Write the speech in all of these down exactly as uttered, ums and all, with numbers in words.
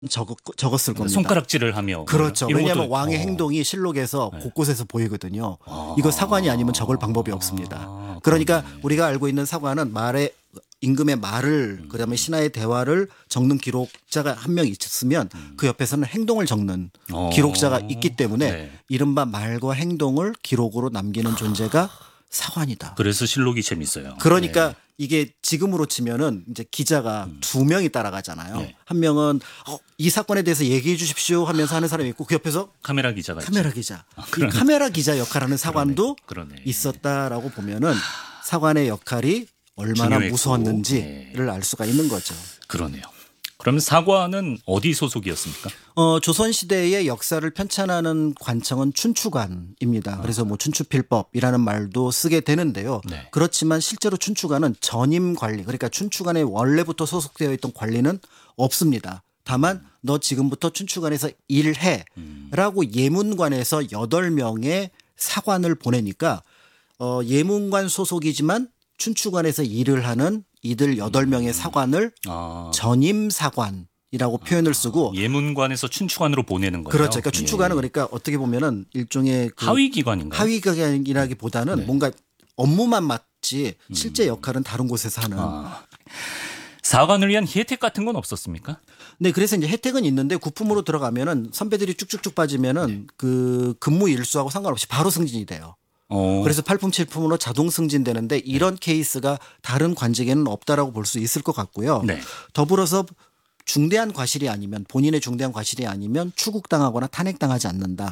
적, 적었을 겁니다. 손가락질을 하며. 그렇죠. 이런 왜냐하면 것도- 왕의 어. 행동이 실록에서 네. 곳곳에서 보이거든요. 아. 이거 사관이 아니면 적을 방법이 없습니다. 아, 그러니까 그러네. 우리가 알고 있는 사관은 말의 임금의 말을 그다음에 신하의 대화를 적는 기록자가 한 명 있으면 그 옆에서는 행동을 적는 어. 기록자가 있기 때문에 네. 이른바 말과 행동을 기록으로 남기는 존재가 사관이다. 그래서 실록이 재밌어요. 그러니까 네. 이게 지금으로 치면은 이제 기자가 두 명이 따라가잖아요. 네. 한 명은 어, 이 사건에 대해서 얘기해 주십시오 하면서 하는 사람이 있고 그 옆에서 카메라 기자가 카메라 있죠. 기자. 이 그러네. 카메라 기자 역할하는 사관도 그러네. 그러네. 있었다라고 보면은 사관의 역할이 얼마나 중요했고. 무서웠는지를 알 수가 있는 거죠. 그러네요. 그럼 사관은 어디 소속이었습니까? 어, 조선시대의 역사를 편찬하는 관청은 춘추관입니다. 그래서 뭐 춘추필법이라는 말도 쓰게 되는데요. 네. 그렇지만 실제로 춘추관은 전임 관리, 그러니까 춘추관에 원래부터 소속되어 있던 관리는 없습니다. 다만 너 지금부터 춘추관에서 일해 라고 예문관에서 여덟 명의 사관을 보내니까 어, 예문관 소속이지만 춘추관에서 일을 하는 이들 여덟 명의 사관을 아, 전임 사관이라고 표현을 쓰고 예문관에서 춘추관으로 보내는 거예요. 그렇죠. 그러니까 춘추관은 예. 그러니까 어떻게 보면은 일종의 그 하위 기관인가요? 하위 기관이라기보다는 네. 뭔가 업무만 맡지 실제 역할은 다른 곳에서 하는. 아. 사관을 위한 혜택 같은 건 없었습니까? 네, 그래서 이제 혜택은 있는데 구품으로 들어가면은 선배들이 쭉쭉쭉 빠지면은 네. 그 근무 일수하고 상관없이 바로 승진이 돼요. 어. 그래서 팔품 칠품으로 자동 승진되는데 이런 케이스가 다른 관직에는 없다라고 볼 수 있을 것 같고요. 네. 더불어서 중대한 과실이 아니면 본인의 중대한 과실이 아니면 추국당하거나 탄핵당하지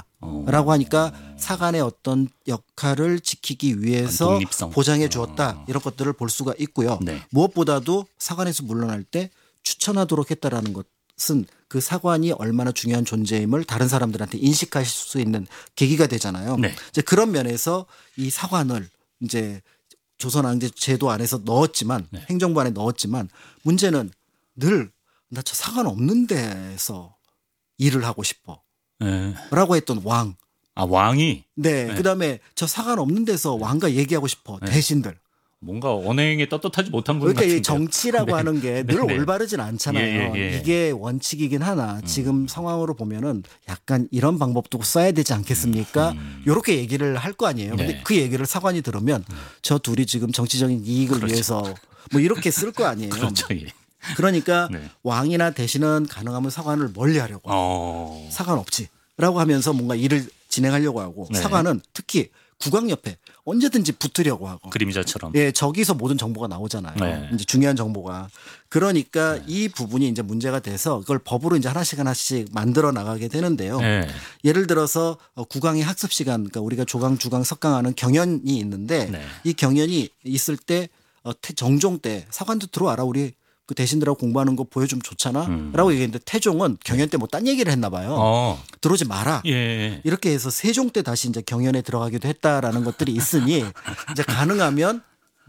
않는다라고 하니까 사관의 어떤 역할을 지키기 위해서 독립성. 보장해 주었다 이런 것들을 볼 수가 있고요. 네. 무엇보다도 사관에서 물러날 때 추천하도록 했다라는 것은 그 사관이 얼마나 중요한 존재임을 다른 사람들한테 인식하실 수 있는 계기가 되잖아요. 네. 이제 그런 면에서 이 사관을 이제 조선 왕제 제도 안에서 넣었지만 네. 행정부 안에 넣었지만 문제는 늘 나 저 사관 없는 데서 일을 하고 싶어 예. 라고 했던 왕. 아, 왕이 네. 네. 그다음에 저 사관 없는 데서 왕과 얘기하고 싶어 대신들. 뭔가 언행에 떳떳하지 못한 분 그러니까 같은데. 이 정치라고 하는 게 늘 네. 올바르진 않잖아요. 예, 예, 예. 이게 원칙이긴 하나 지금 상황으로 보면은 약간 이런 방법도 써야 되지 않겠습니까? 이렇게 얘기를 할 거 아니에요. 근데 네. 그 얘기를 사관이 들으면 저 둘이 지금 정치적인 이익을 그렇죠. 위해서 뭐 이렇게 쓸 거 아니에요. 그렇죠. 예. 그러니까 네. 왕이나 대신은 가능하면 사관을 멀리하려고 어. 사관 없지라고 하면서 뭔가 일을 진행하려고 하고 네. 사관은 특히 국왕 옆에 언제든지 붙으려고 하고 그림자처럼. 예, 저기서 모든 정보가 나오잖아요. 네. 이제 중요한 정보가. 그러니까 이 부분이 이제 문제가 돼서 그걸 법으로 이제 하나씩 하나씩 만들어 나가게 되는데요. 네. 예를 들어서 어, 국왕의 학습 시간, 그러니까 우리가 조강, 주강, 석강하는 경연이 있는데 네. 이 경연이 있을 때 어, 태- 정종 때 사관도 들어와라 우리 그 대신들하고 공부하는 거 보여주면 좋잖아라고 얘기했는데 태종은 경연 때 뭐 딴 얘기를 했나 봐요. 어. 들어오지 마라. 예. 이렇게 해서 세종 때 다시 이제 경연에 들어가기도 했다라는 것들이 있으니 이제 가능하면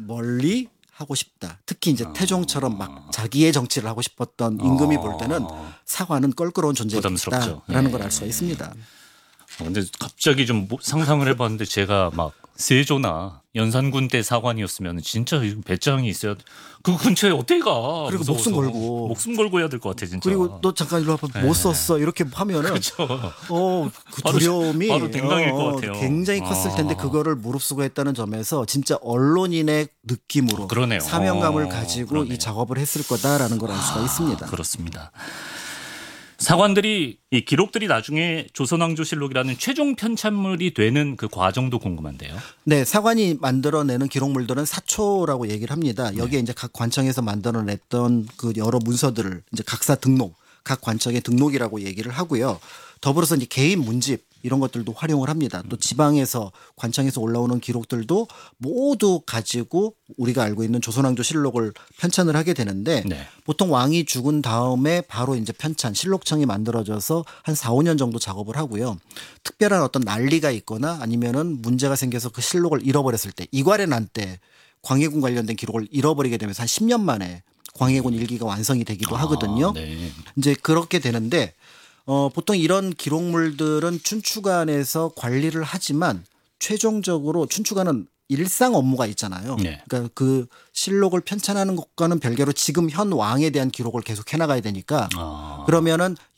멀리 하고 싶다. 특히 이제 태종처럼 막 자기의 정치를 하고 싶었던 임금이 볼 때는 사관은 껄끄러운 부담스럽죠. 존재였다라는 예. 걸 알 수가 있습니다. 어, 근데 갑자기 좀 뭐- 상상을 해봤는데 제가 막 세조나 연산군 때 사관이었으면 진짜 배짱이 있어야 그 근처에 어떻게 가? 그리고 무서워서. 목숨 걸고. 목숨 걸고 해야 될 것 같아 진짜. 그리고 너 잠깐 일로 와봐 못 썼어 이렇게 하면은 그렇죠. 어, 그 바로 두려움이 바로 댕강일 것 어, 같아요. 굉장히 컸을 텐데 아. 그거를 무릅쓰고 했다는 점에서 진짜 언론인의 느낌으로 그러네요. 사명감을 어, 가지고 그러네요. 이 작업을 했을 거다라는 걸 알 수가 있습니다. 그렇습니다. 사관들이 이 기록들이 나중에 조선왕조실록이라는 최종 편찬물이 되는 그 과정도 궁금한데요. 네, 사관이 만들어내는 기록물들은 사초라고 얘기를 합니다. 여기에 이제 각 관청에서 만들어냈던 그 여러 문서들을 이제 각사 등록, 각 관청의 등록이라고 얘기를 하고요. 더불어서 이제 개인 문집 이런 것들도 활용을 합니다. 또 지방에서 관청에서 올라오는 기록들도 모두 가지고 우리가 알고 있는 조선왕조실록을 편찬을 하게 되는데 네. 보통 왕이 죽은 다음에 바로 이제 편찬 실록청이 만들어져서 한 사, 오 년 정도 작업을 하고요. 특별한 어떤 난리가 있거나 아니면은 문제가 생겨서 그 실록을 잃어버렸을 때 이괄의 난 때 광해군 관련된 기록을 잃어버리게 되면서 한 십 년 만에 광해군 일기가 완성이 되기도 하거든요. 아, 네. 이제 그렇게 되는데 어, 보통 이런 기록물들은 춘추관에서 관리를 하지만 최종적으로 춘추관은 일상 업무가 있잖아요. 네. 그러니까 그 실록을 편찬하는 것과는 별개로 지금 현 왕에 대한 기록을 계속 해나가야 되니까 아. 그러면은